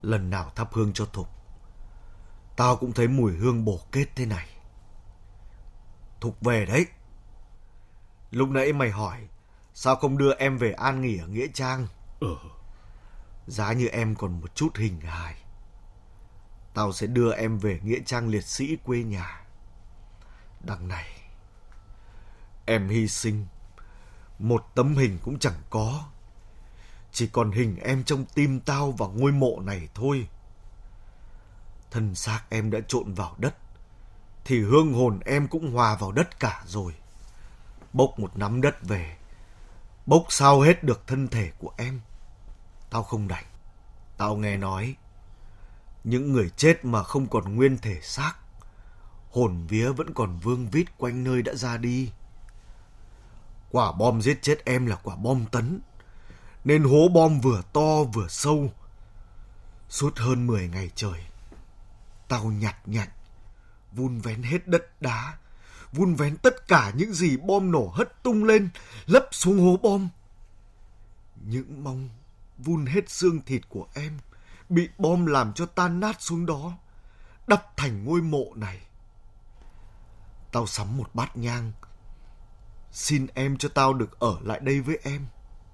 Lần nào thắp hương cho Thục, tao cũng thấy mùi hương bổ kết thế này. Thục về đấy. Lúc nãy mày hỏi sao không đưa em về an nghỉ ở Nghĩa Trang. Giá như em còn một chút hình hài, tao sẽ đưa em về Nghĩa Trang liệt sĩ quê nhà. Đằng này em hy sinh, một tấm hình cũng chẳng có. Chỉ còn hình em trong tim tao và ngôi mộ này thôi. Thân xác em đã trộn vào đất, thì hương hồn em cũng hòa vào đất cả rồi. Bốc một nắm đất về, bốc sao hết được thân thể của em. Tao không đành. Tao nghe nói, những người chết mà không còn nguyên thể xác, hồn vía vẫn còn vương vít quanh nơi đã ra đi. Quả bom giết chết em là quả bom tấn, nên hố bom vừa to vừa sâu. Suốt hơn 10 ngày trời, tao nhặt nhạnh, vun vén hết đất đá, vun vén tất cả những gì bom nổ hất tung lên, lấp xuống hố bom. Những mong vun hết xương thịt của em bị bom làm cho tan nát xuống đó, đắp thành ngôi mộ này. Tao sắm một bát nhang, xin em cho tao được ở lại đây với em.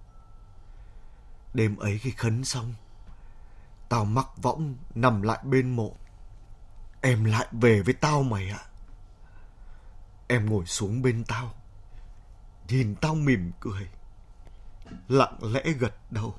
Đêm ấy khi khấn xong, tao mắc võng nằm lại bên mộ. Em lại về với tao mày ạ. Em ngồi xuống bên tao, nhìn tao mỉm cười, lặng lẽ gật đầu.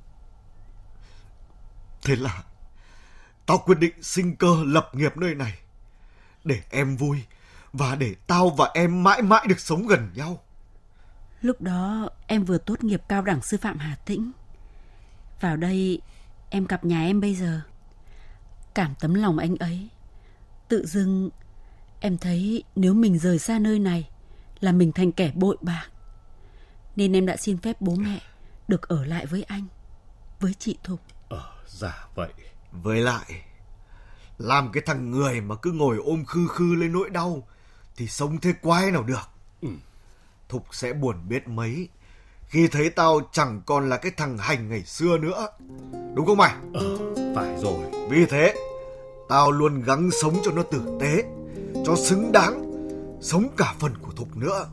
Thế là tao quyết định sinh cơ lập nghiệp nơi này, để em vui và để tao và em mãi mãi được sống gần nhau. Lúc đó em vừa tốt nghiệp cao đẳng sư phạm Hà Tĩnh. Vào đây em gặp nhà em bây giờ. Cảm tấm lòng anh ấy, tự dưng em thấy nếu mình rời xa nơi này là mình thành kẻ bội bạc. Nên em đã xin phép bố mẹ được ở lại với anh, với chị Thục. Dạ vậy. Với lại, làm cái thằng người mà cứ ngồi ôm khư khư lên nỗi đau thì sống thế quái nào được. Thục sẽ buồn biết mấy khi thấy tao chẳng còn là cái thằng hành ngày xưa nữa. Đúng không mày? Phải rồi. Vì thế, tao luôn gắng sống cho nó tử tế, cho xứng đáng, sống cả phần của Thục nữa.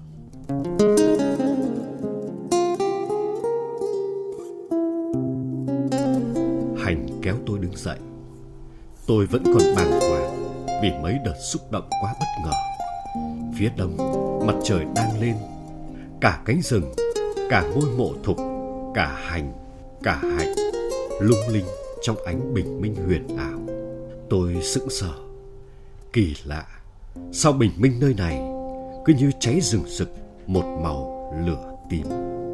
Hành kéo tôi đứng dậy. Tôi vẫn còn bàng hoàng vì mấy đợt xúc động quá bất ngờ. Phía đông, mặt trời đang lên. Cả cánh rừng, cả ngôi mộ Thục, cả Hành, cả Hạnh lung linh trong ánh bình minh huyền ảo. Tôi sững sờ. Kỳ lạ, sao bình minh nơi này cứ như cháy rừng rực một màu lửa tím.